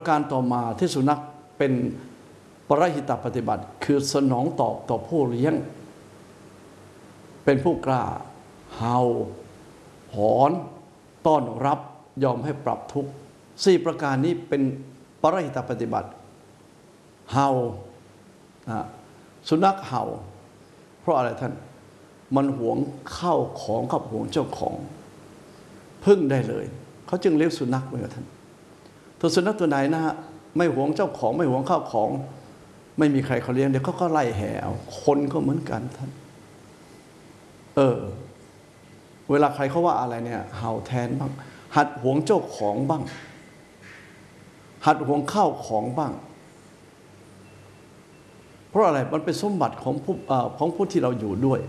การต่อมาที่สุนัขเป็นปรหิตปฏิบัติคือสนองตอบต่อผู้เลี้ยงเป็นผู้กล้าเห่าหอนต้อนรับยอมให้ปรับทุกข์4ประการนี้เป็นปรหิตปฏิบัติเห่าสุนัขเห่าเพราะอะไรท่านมันหวงข้าวของกับหวงเจ้าของพึ่งได้เลยเขาจึงเลี้ยงสุนัขไว้กับท่านตัวสุนัขตัวไหนนะฮะไม่หวงเจ้าของไม่หวงข้าวของไม่มีใครเขาเลี้ยงเดี๋ยวเขาก็ไล่แห่เอาคนก็เหมือนกันท่านเวลาใครเขาว่าอะไรเนี่ยเห่าแทนบ้างหัดหวงเจ้าของบ้างหัดหวงข้าวของบ้างเพราะอะไรมันเป็นสมบัติของผู้ที่เราอยู่ด้วย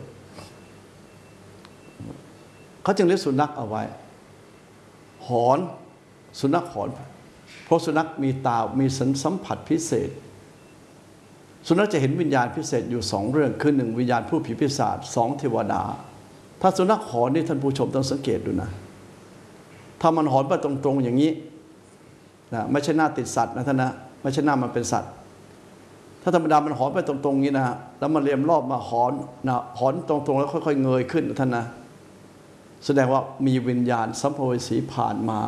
เขาจึงเลี้ยงสุนัขเอาไว้หอนสุนัขหอนเพราะสุนัขมีตามีสัมผัสพิเศษสุนัขจะเห็นวิญญาณพิเศษอยู่2เรื่องคือ1วิญญาณผู้ผีปีศาจ2เทวดาถ้าสุนัขหอนนี่ท่านผู้ชมต้องสังเกตดูนะถ้ามันหอนไปตรงๆอย่างนี้นะไม่ใช่หน้าติดสัตว์นะท่านนะไม่ใช่หน้ามันเป็นสัตว์ถ้าธรรมดามันหอนไปตรงๆนี้นะแล้วมันเรียมรอบมาหอนนะหอนตรงๆแล้วค่อยๆเงยขึ้นท่านนะแสดงว่ามีวิญญาณสัมภเวสีผ่านมา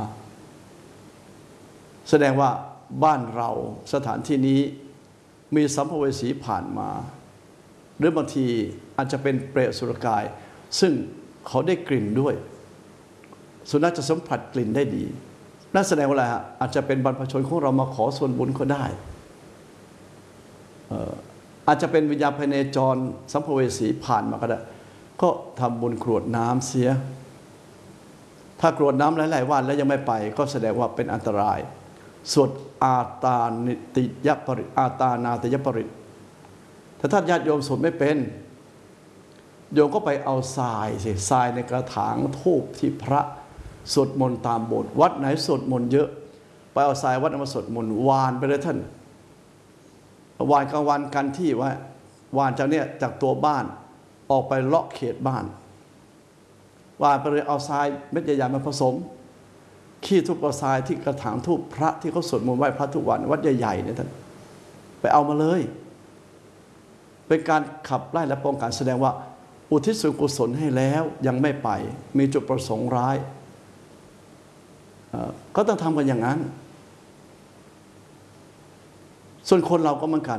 แสดงว่าบ้านเราสถานที่นี้มีสัมภเวสีผ่านมาหรือบางทีอาจจะเป็นเปรตสุรกายซึ่งเขาได้กลิ่นด้วยสุนัขจะสัมผัสกลิ่นได้ดีนั่นแสดงว่าอะไรฮะอาจจะเป็นบรรพชนของเรามาขอส่วนบุญก็ได้อาจจะเป็นวิญญาณภายในจรสัมภเวสีผ่านมาก็ได้ก็ทำบุญกรวดน้ำเสียถ้ากรวดน้ำหลายๆวันแล้วยังไม่ไปก็แสดงว่าเป็นอันตรายสวดอาตานิติยปริอาตานาติยปริถ้าท่านญาติโยมสวดไม่เป็นโยมก็ไปเอาทรายสิทรายในกระถางทูบที่พระสวดมนต์ตามโบสถ์วัดไหนสวดมนต์เยอะไปเอาทรายวัดมาสวดมนต์วานไปเลยท่านวานกลางวันกันที่ไว้วานจากเนี้ยจากตัวบ้านออกไปเลาะเขตบ้านวานไปเลยเอาทรายเม็ดใหญ่ๆมาผสมขี้ทุบกระทรายที่กระถางทูบพระที่เขาสวดมนต์ไหว้พระทุกวันวัดใหญ่ๆเนี่ยท่านไปเอามาเลยเป็นการขับไล่และป้องกันแสดงว่าอุทิศส่วนกุศลให้แล้วยังไม่ไปมีจุดประสงค์ร้ายก็ต้องทำกันอย่างนั้นส่วนคนเราก็เหมือนกัน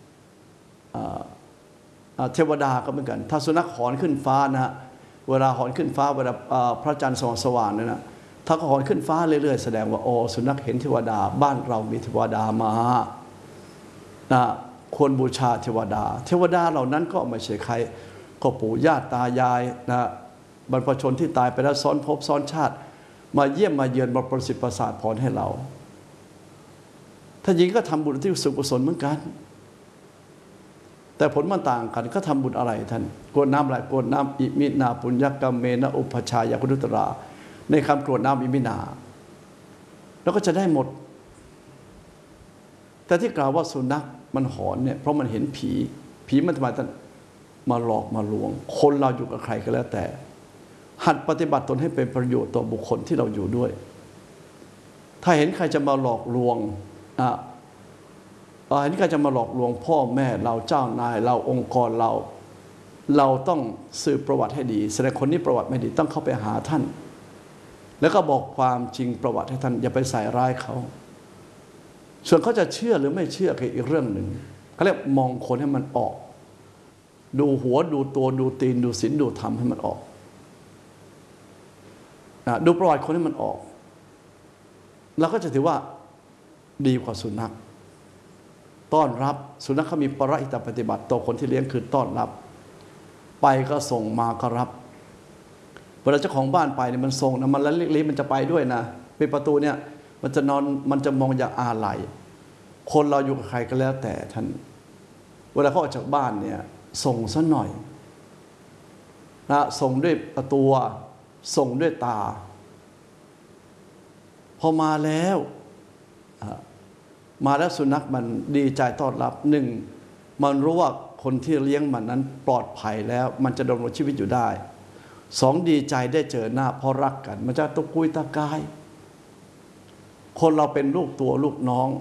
เทวดาก็เหมือนกันถ้าสุนัขหอนขึ้นฟ้านะฮะเวลาหอนขึ้นฟ้าเวลาพระจันทร์สว่างๆเนี่ยนะถ้าเขาหอนขึ้นฟ้าเรื่อยๆแสดงว่าโอ้สุนัขเห็นเทวดาบ้านเรามีเทวดามานะควรบูชาเทวดาเทวดาเหล่านั้นก็ไม่ใช่ใครก็ปู่ย่าตายายนะบรรพชนที่ตายไปแล้วซ้อนภพซ้อนชาติมาเยี่ยมมาเยือนมาประสิทธิ์ประสาทพรให้เราถ้าหญิงก็ทำบุญที่สุกุศลเหมือนกันแต่ผลมันต่างกันก็ทำบุญอะไรท่านกรวดน้ำอะไรกรวดน้ำอิมินาปุญญกรรมเมนะอุปชายาคุนุตราในคำกรวดน้ำอิมินาแล้วก็จะได้หมดแต่ที่กล่าวว่าสุนัขมันหอนเนี่ยเพราะมันเห็นผีมันทำไมท่านมาหลอกมาลวงคนเราอยู่กับใครก็แล้วแต่หัดปฏิบัติตนให้เป็นประโยชน์ต่อบุคคลที่เราอยู่ด้วยถ้าเห็นใครจะมาหลอกลวงเห็นใครจะมาหลอกลวงพ่อแม่เราเจ้านายเราองค์กรเราต้องสืบประวัติให้ดีแสดงคนนี้ประวัติไม่ดีต้องเข้าไปหาท่านแล้วก็บอกความจริงประวัติให้ท่านอย่าไปใส่ร้ายเขาส่วนเขาจะเชื่อหรือไม่เชื่อคืออีกเรื่องหนึ่งเขาเรียกมองคนให้มันออกดูหัวดูตัวดูตีนดูศีลดูธรรมให้มันออกดูประวัติคนให้มันออกเราก็จะถือว่าดีกว่าสุนัขต้อนรับสุนัขเขามีปรหิตปฏิบัติต่อคนที่เลี้ยงคือต้อนรับไปก็ส่งมาก็รับเวลาเจ้าของบ้านไปเนี่ยมันส่งนะมันแล้วเล็กๆมันจะไปด้วยนะปิดประตูเนี่ยมันจะนอนมันจะมองอย่างอาลัยคนเราอยู่กับใครก็แล้วแต่ท่านเวลาเขาออกจากบ้านเนี่ยส่งซะหน่อยนะส่งด้วยตัวส่งด้วยตาพอมาแล้วสุนัขมันดีใจต้อนรับหนึ่งมันรู้ว่าคนที่เลี้ยงมันนั้นปลอดภัยแล้วมันจะดำรงชีวิตอยู่ได้สองดีใจได้เจอหน้าเพราะรักกันมันจะตะกุยตะกายคนเราเป็นลูกตัวลูกน้อง